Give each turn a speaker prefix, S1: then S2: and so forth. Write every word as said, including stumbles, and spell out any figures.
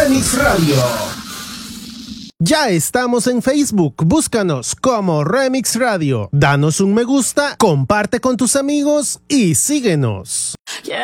S1: Remix Radio.
S2: Ya estamos en Facebook, búscanos como Remix Radio. Danos un me gusta, comparte con tus amigos y síguenos.